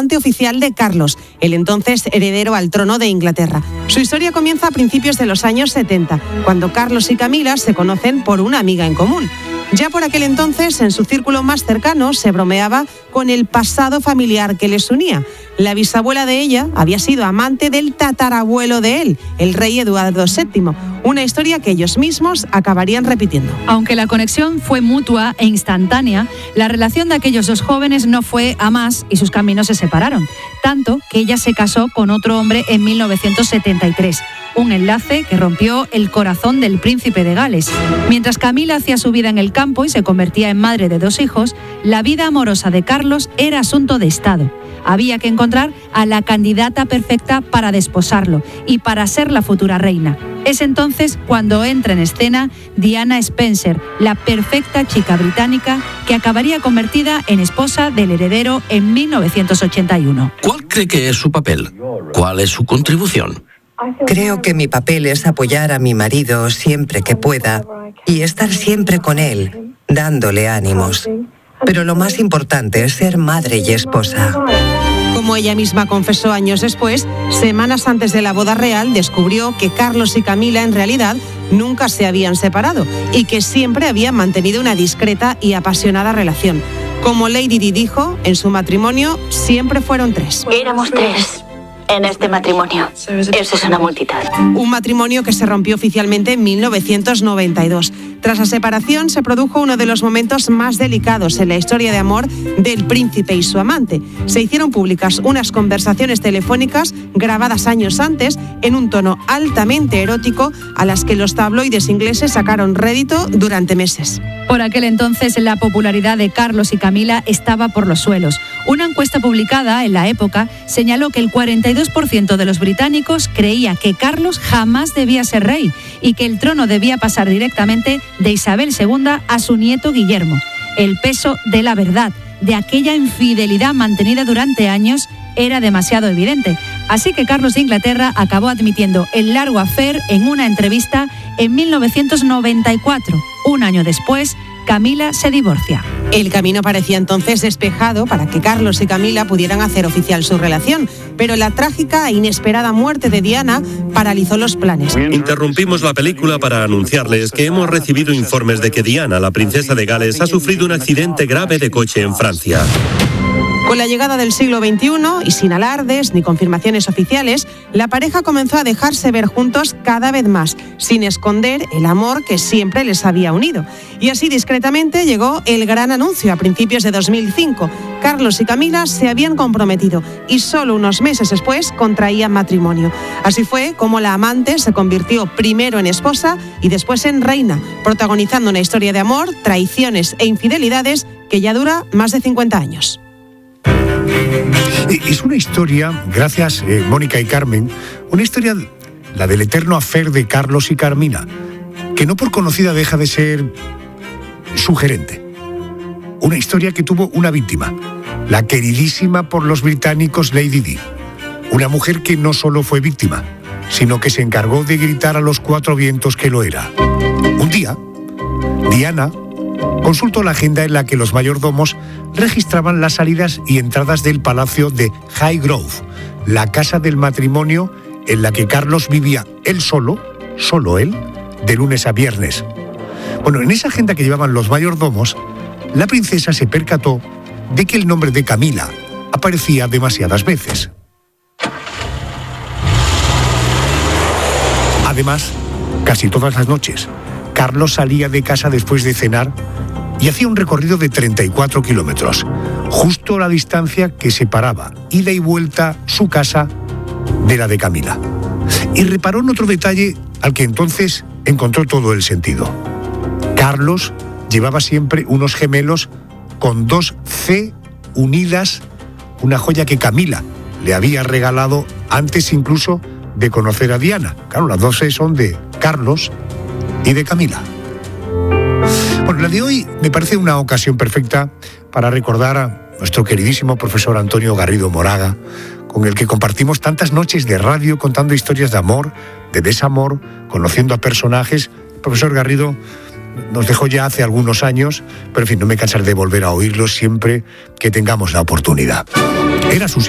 amante oficial de Carlos, el entonces heredero al trono de Inglaterra. Su historia comienza a principios de los años 70, cuando Carlos y Camila se conocen por una amiga en común. Ya por aquel entonces, en su círculo más cercano, se bromeaba con el pasado familiar que les unía. La bisabuela de ella había sido amante del tatarabuelo de él, el rey Eduardo VII, una historia que ellos mismos acabarían repitiendo. Aunque la conexión fue mutua e instantánea, la relación de aquellos dos jóvenes no fue a más y sus caminos se separaron, tanto que ella se casó con otro hombre en 1973. Un enlace que rompió el corazón del príncipe de Gales. Mientras Camila hacía su vida en el campo y se convertía en madre de 2 hijos, la vida amorosa de Carlos era asunto de Estado. Había que encontrar a la candidata perfecta para desposarlo y para ser la futura reina. Es entonces cuando entra en escena Diana Spencer, la perfecta chica británica que acabaría convertida en esposa del heredero en 1981. ¿Cuál cree que es su papel? ¿Cuál es su contribución? Creo que mi papel es apoyar a mi marido siempre que pueda y estar siempre con él, dándole ánimos. Pero lo más importante es ser madre y esposa. Como ella misma confesó años después, semanas antes de la boda real descubrió que Carlos y Camila en realidad nunca se habían separado y que siempre habían mantenido una discreta y apasionada relación. Como Lady Di dijo, en su matrimonio siempre fueron 3. Éramos 3. En este matrimonio. Eso es una multitud. Un matrimonio que se rompió oficialmente en 1992. Tras la separación se produjo uno de los momentos más delicados en la historia de amor del príncipe y su amante. Se hicieron públicas unas conversaciones telefónicas grabadas años antes en un tono altamente erótico a las que los tabloides ingleses sacaron rédito durante meses. Por aquel entonces la popularidad de Carlos y Camila estaba por los suelos. Una encuesta publicada en la época señaló que el 42% de los británicos creía que Carlos jamás debía ser rey y que el trono debía pasar directamente de Isabel II a su nieto Guillermo. El peso de la verdad, de aquella infidelidad mantenida durante años, era demasiado evidente. Así que Carlos de Inglaterra acabó admitiendo el largo affair en una entrevista en 1994. Un año después, Camila se divorcia. El camino parecía entonces despejado para que Carlos y Camila pudieran hacer oficial su relación, pero la trágica e inesperada muerte de Diana paralizó los planes. Interrumpimos la película para anunciarles que hemos recibido informes de que Diana, la princesa de Gales, ha sufrido un accidente grave de coche en Francia. Con la llegada del siglo XXI y sin alardes ni confirmaciones oficiales, la pareja comenzó a dejarse ver juntos cada vez más, sin esconder el amor que siempre les había unido. Y así discretamente llegó el gran anuncio a principios de 2005. Carlos y Camila se habían comprometido y solo unos meses después contraían matrimonio. Así fue como la amante se convirtió primero en esposa y después en reina, protagonizando una historia de amor, traiciones e infidelidades que ya dura más de 50 años. Es una historia, gracias Mónica y Carmen, una historia, la del eterno affair de Carlos y Carmina, que no por conocida deja de ser sugerente. Una historia que tuvo una víctima, la queridísima por los británicos Lady Di. Una mujer que no solo fue víctima, sino que se encargó de gritar a los 4 vientos que lo era. Un día, Diana consultó la agenda en la que los mayordomos registraban las salidas y entradas del palacio de Highgrove, la casa del matrimonio en la que Carlos vivía él solo él, de lunes a viernes. Bueno, en esa agenda que llevaban los mayordomos, la princesa se percató de que el nombre de Camila aparecía demasiadas veces. Además, casi todas las noches, Carlos salía de casa después de cenar y hacía un recorrido de 34 kilómetros, justo la distancia que separaba ida y vuelta su casa de la de Camila. Y reparó en otro detalle al que entonces encontró todo el sentido. Carlos llevaba siempre unos gemelos con 2 C unidas, una joya que Camila le había regalado antes incluso de conocer a Diana. Claro, las 2 C son de Carlos y de Camila. Bueno, la de hoy me parece una ocasión perfecta para recordar a nuestro queridísimo profesor Antonio Garrido Moraga, con el que compartimos tantas noches de radio contando historias de amor, de desamor, conociendo a personajes. El profesor Garrido nos dejó ya hace algunos años, pero en fin, no me cansaré de volver a oírlo siempre que tengamos la oportunidad. Era su